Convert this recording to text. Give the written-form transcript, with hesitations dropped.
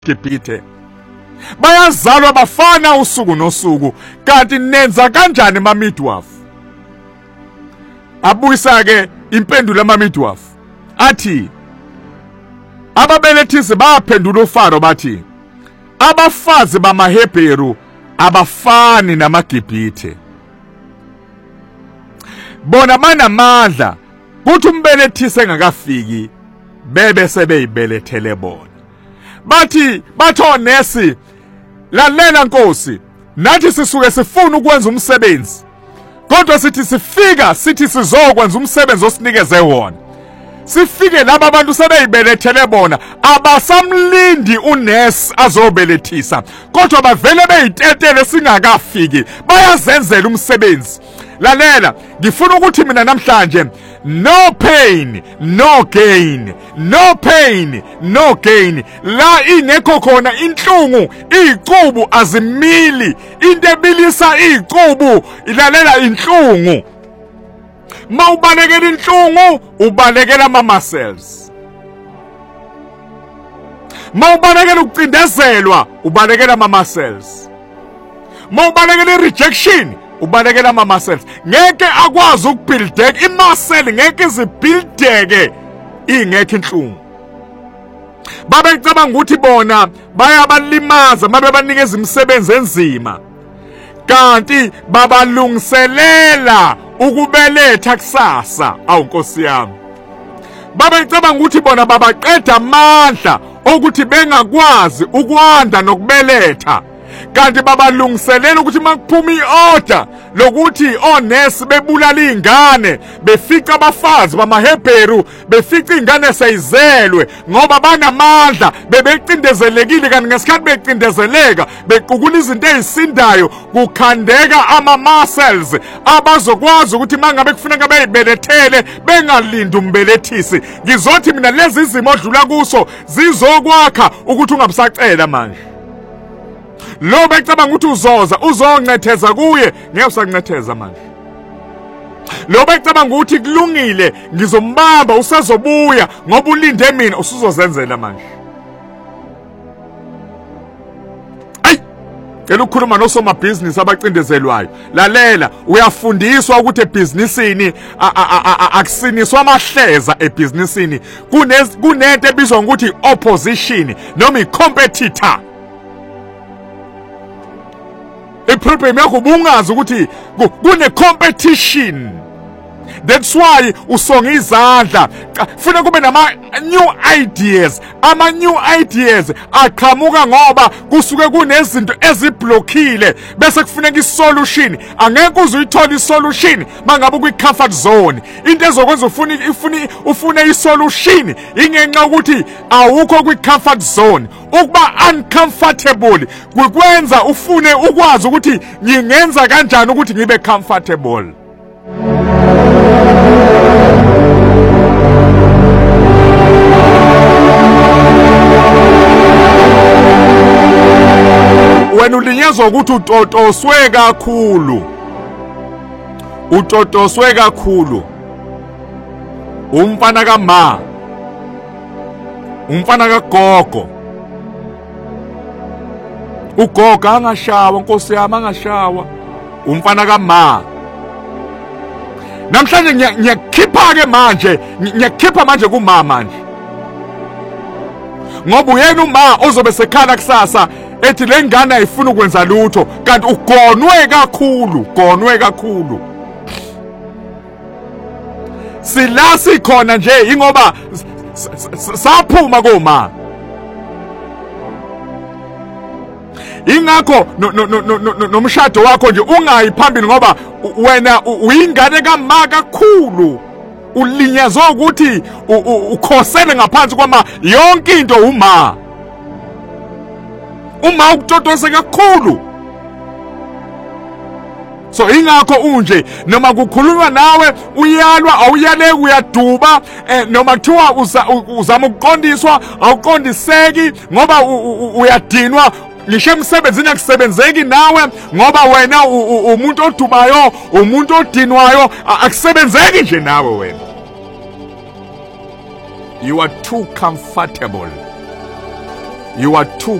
Gibhithe bayazalwa bafana usuku nosuku kanti nenza kanjani ma midwife? Abuyisa ke impendulo ama midwife athi ababelethisi baphendula uFaro bathi abafazi bamaHebheru abafani namaGibhithe, bona banamandla kuthi umbelethisi engakafiki bebe sebeyibelethele bona. Bathi onesi lalela Nkosi, nathi sisuke sifuna ukwenza umsebenzi kodwa sithi sifika sithi sizokwenza umsebenzi osinikeze wona. Sifike laba abantu sebeyibelethele bona abasamlindi unesi azobelethisa kodwa bavele beyitetele singakafiki bayazenzela umsebenzi. Lalela, ngifuna ukuthi mina namhlanje no pain no gain, no pain no gain. La ingekho khona inhlungu, izicubu azimili, into ebilisa izicubu ilalela inhlungu. Mawubalekela inhlungu ubalekela ama muscles. Mawubalekela ukucindezelwa ubalekela ama muscles. Mawubalekela rejection ubalekela ama muscles. Ngeke akwazi ukubuildeka imuscle, ngeke izibuildeke ingekho inhlungu. Babecabanga ukuthi bona bayabalimaza mabe banikeza imisebenzi enzima kanti babalungiselela ukubeletha kusasa. Awu Nkosi yami, babecabanga ukuthi bona babaqeda amandla ukuthi bengakwazi ukwanda nokubeletha kanti babalungiselela ukuthi makuphuma iorder lokuthi onesi bebulala izingane befica abafazi bamaHebheru befica izingane seyizelwe ngoba banamandla bebecindezelekile kanti ngesikhathi becindezeleka bequkula izinto ezisindayo kukhandeka ama muscles abazokwazi ukuthi mangabe kufuneka beyibelethele bengalindi umbelethisi. Ngizothi mina lezi izimo odlula kuso zizokwakha ukuthi ungabusacela manje. Lo becabanga ukuthi uzoncetheza kuye ngeke usancetheza manje. Lo becabanga ukuthi kulungile ngizombamba usazobuya ngoba ulinde mina usuzozenzela manje. Ngeke ukukhuluma nosomabhizinisi abacindezelwayo. Lalela, uyafundiswa ukuthi ebhizinisini akusiniswa amahleza ebhizinisini. Kunento ebizwa ngokuthi opposition noma icompetitor. Iproblem yakho ubungazi ukuthi kune competition. That's why usonga izandla. Funa kube nama new ideas. Ama new ideas aqhamuka ngoba kusuke kunezinto eziblockile bese kufuneka isolution. Angeke uzuyithola isolution mangabe kwi-comfort zone. Into ezokwenza ufune isolution ingenxa ukuthi awukho kwi-comfort zone. Ukuba uncomfortable kukwenza ufune ukwazi ukuthi ngingenza kanjani ukuthi ngibe comfortable. Wena ulinyazwa ukuthi utotoswe kakhulu. Utotoswe kakhulu. Umfana kama. Umfana kagogo. Ugogo angashawa, Nkosi yami angashawa. Umfana kama. Namhlanje ngiyakhipha ke manje, ngiyakhipha manje kuma manje. Ngoba uyena uma ozobe sekhala kusasa ethi lengane ayifuna ukwenza lutho kanti ugonwe kakhulu. Sila sikhona nje ingoba saphuma koma. Ingakho nomshado wakho nje ungayi phambili ngoba wena uyingane kama kakhulu. Ulinyazwa ukuthi ukhosele ngaphansi kwama yonke into uma ukutotose kakhulu. So ingakho unje noma kukhulunywa nawe uyalwa awuyaleki uyaduba noma kuthiwa uzama ukuqondiswa awuqondiseki ngoba uyadinwa. Ngisho emsebenzini akusebenzeki nawe ngoba wena umuntu odubayo, umuntu odinwayo, akusebenzeki nje nawe wena. You are too comfortable. You are too